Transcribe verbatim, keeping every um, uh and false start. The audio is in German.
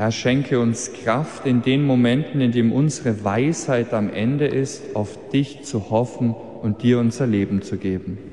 Herr, schenke uns Kraft in den Momenten, in denen unsere Weisheit am Ende ist, auf dich zu hoffen und dir unser Leben zu geben.